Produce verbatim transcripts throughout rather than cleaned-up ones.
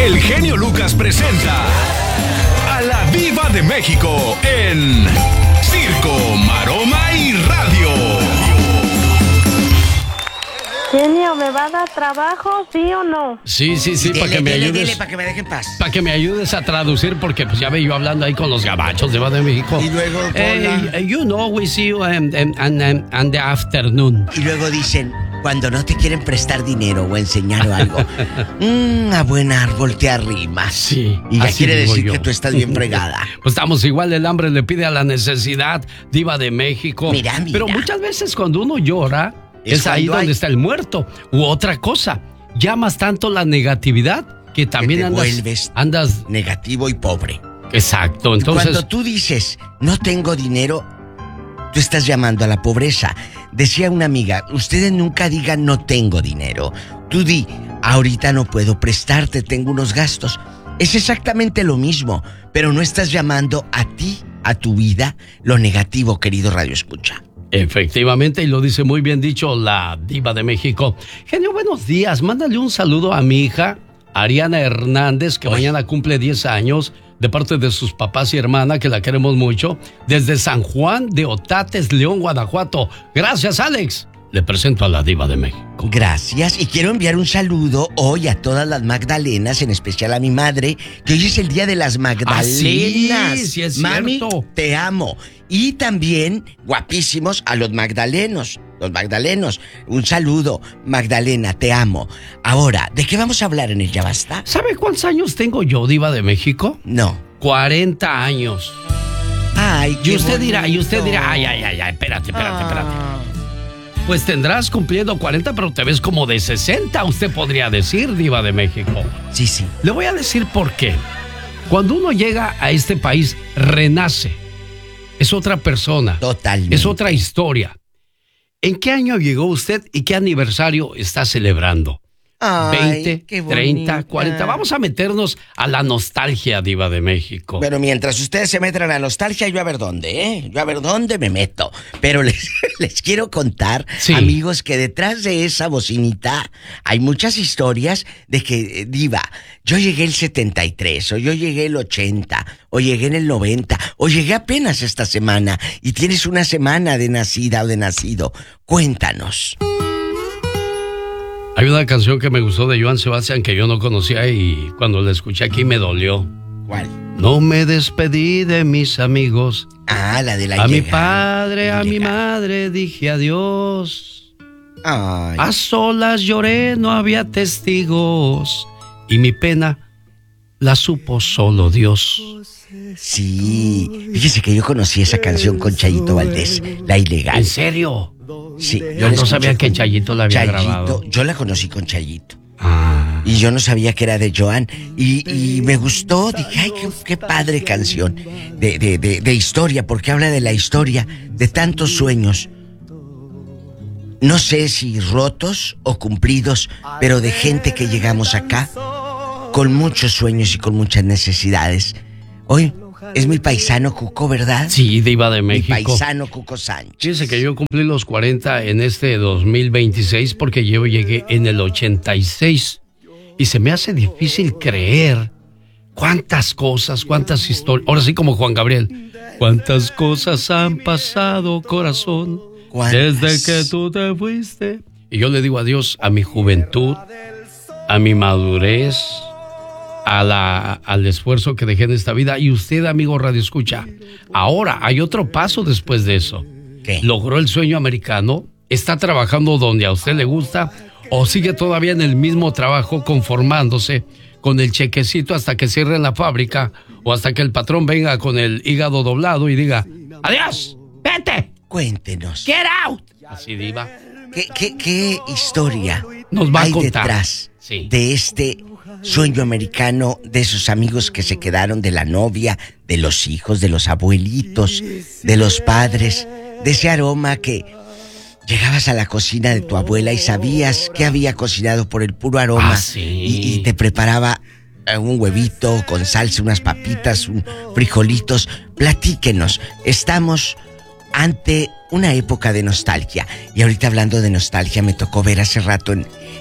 El genio Lucas presenta a la Diva de México en Circo, Maroma y Radio. Genio, ¿me va a dar trabajo, sí o no? Sí, sí, sí, para que me dele, ayudes. dele, para que me dejen paz. Para que me ayudes a traducir, porque pues ya ve yo hablando ahí con los gabachos de Diva de México. Y luego, hey, you know, we see you in, in, in, in, in the afternoon. Y luego dicen, cuando no te quieren prestar dinero o enseñar o algo, mmm, a buen árbol te arrimas. Sí. Y ya quiere decir yo. que tú estás bien fregada. Pues estamos igual, el hambre le pide a la necesidad, Diva de México. Mira, mira. Pero muchas veces cuando uno llora, es, es ahí donde hay... está el muerto. U otra cosa, llamas tanto la negatividad que también que te andas, vuelves andas negativo y pobre. Exacto, entonces... Cuando tú dices, no tengo dinero, tú estás llamando a la pobreza. Decía una amiga, ustedes nunca digan no tengo dinero. Tú di, ahorita no puedo prestarte, tengo unos gastos. Es exactamente lo mismo, pero no estás llamando a ti, a tu vida, lo negativo, querido Radio Escucha. Efectivamente, y lo dice muy bien dicho la Diva de México. Genio, buenos días. Mándale un saludo a mi hija, Ariana Hernández, que Oye. mañana cumple diez años, de parte de sus papás y hermana, que la queremos mucho, desde San Juan de Otates, León, Guanajuato. Gracias, Alex. Le presento a la Diva de México. Gracias, y quiero enviar un saludo hoy a todas las Magdalenas, en especial a mi madre, que hoy es el día de las Magdalenas. Ah, sí, sí es Mami, cierto. Te amo. Y también, guapísimos, a los magdalenos, los magdalenos. Un saludo, Magdalena, te amo. Ahora, ¿de qué vamos a hablar en el Ya Basta? ¿Sabe cuántos años tengo yo, Diva de México? No. cuarenta años. Ay, qué Y usted bonito. dirá, y usted dirá, ay, ay, ay, ay, espérate, espérate, Ah. espérate. Pues tendrás cumpliendo cuarenta, pero te ves como de sesenta, usted podría decir, Diva de México. Sí, sí. Le voy a decir por qué. Cuando uno llega a este país, renace. Es otra persona. Totalmente. Es otra historia. ¿En qué año llegó usted y qué aniversario está celebrando? Ay, veinte, qué treinta, bonita. cuarenta. Vamos a meternos a la nostalgia, Diva de México. Bueno, mientras ustedes se meten a la nostalgia, yo a ver dónde, ¿eh? Yo a ver dónde me meto. Pero les, les quiero contar, Sí. amigos, que detrás de esa bocinita hay muchas historias de que, eh, Diva, yo llegué el setenta y tres, o yo llegué el ochenta, o llegué en el noventa, o llegué apenas esta semana, y tienes una semana de nacida o de nacido. Cuéntanos. Hay una canción que me gustó de Joan Sebastián que yo no conocía y cuando la escuché aquí me dolió. ¿Cuál? No me despedí de mis amigos. Ah, la de la A mi llegada. padre, a mi Llegada. madre dije adiós. Ay. A solas lloré, no había testigos. Y mi pena la supo solo Dios. Sí. Fíjese que yo conocí esa canción con Chayito Valdés, La Ilegal. ¿En serio? Sí, Yo la no sabía escuché que con Chayito la había Chayito. grabado. Yo la conocí con Chayito. Ah. Y yo no sabía que era de Joan. Y, y me gustó. Dije, ay, qué, qué padre canción. De, de, de, de historia, porque habla de la historia de tantos sueños. No sé si rotos o cumplidos, pero de gente que llegamos acá con muchos sueños y con muchas necesidades. Hoy es mi paisano Cuco, ¿verdad? Sí, Diva de Mi México. paisano Cuco Sánchez. Fíjese que yo cumplí los cuarenta en este dos mil veintiséis porque yo llegué en el ochenta y seis. Y se me hace difícil creer cuántas cosas, cuántas historias. Ahora sí como Juan Gabriel. Cuántas cosas han pasado, corazón, ¿Cuántas? desde que tú te fuiste. Y yo le digo adiós a mi juventud, a mi madurez, a la, al esfuerzo que dejé en esta vida. Y usted, amigo Radio Escucha, ahora hay otro paso después de eso. ¿Qué? Logró el sueño americano, está trabajando donde a usted le gusta o sigue todavía en el mismo trabajo conformándose con el chequecito hasta que cierren la fábrica o hasta que el patrón venga con el hígado doblado y diga adiós, vete, Cuéntenos. get out. Así, Diva. ¿Qué, qué, qué historia Nos va a hay contar. detrás Sí. de este sueño americano, de esos amigos que se quedaron, de la novia, de los hijos, de los abuelitos, de los padres, de ese aroma que llegabas a la cocina de tu abuela y sabías que había cocinado por el puro aroma? Ah, sí. y, y te preparaba eh, un huevito con salsa, unas papitas, un frijolitos? Platíquenos. Estamos ante una época de nostalgia. Y ahorita hablando de nostalgia, me tocó ver hace rato en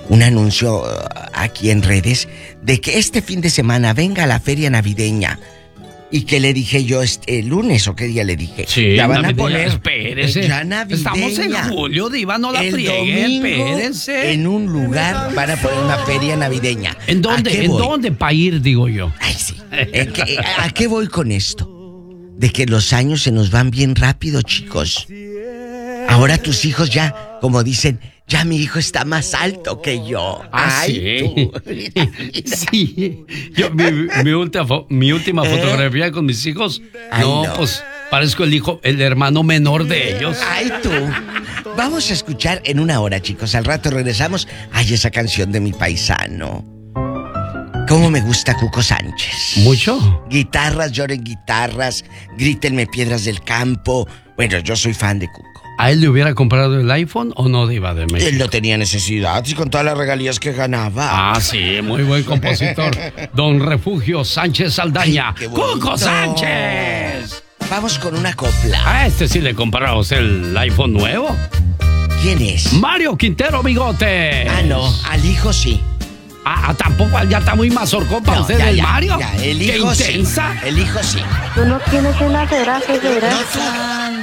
un anuncio uh, aquí en redes de que este fin de semana venga a la feria navideña. Y que le dije yo este lunes o qué día le dije. Sí, ya van navideña, a poner. Espérese. Ya navideña. Estamos en julio, Diva, no la El friegue, domingo, espérense. en un lugar van a poner una feria navideña. ¿En dónde? ¿En dónde para ir, digo yo? Ay, sí. ¿En qué- ¿A qué voy con esto? De que los años se nos van bien rápido, chicos. Ahora tus hijos ya, como dicen, ya mi hijo está más alto que yo. Ah, Ay, sí. tú. Sí. Yo, mi, mi última, fo- mi última ¿Eh? fotografía con mis hijos. Ay, no, no. pues parezco el hijo, el hermano menor de ellos. Ay, tú. Vamos a escuchar en una hora, chicos. Al rato regresamos. Ay, esa canción de mi paisano. ¿Cómo me gusta Cuco Sánchez? ¿Mucho? Guitarras, lloren guitarras, grítenme piedras del campo. Bueno, yo soy fan de Cuco. ¿A él le hubiera comprado el iPhone o no, Diva de México? Él no tenía necesidad, y con todas las regalías que ganaba. Ah, sí, muy buen compositor. Don Refugio Sánchez Saldaña. Ay, qué bonito. ¡Cuco Sánchez! Vamos con una copla. A este sí le compramos el iPhone nuevo. ¿Quién es? Mario Quintero Bigote. Ah, no, al hijo sí. Ah, ah, tampoco, ya está muy mazorcón para No, usted ya, el ya, Mario. ya, el ¡Qué hijo sí. intensa! El hijo sí. Tú no tienes una de veras, de veras. No, tú-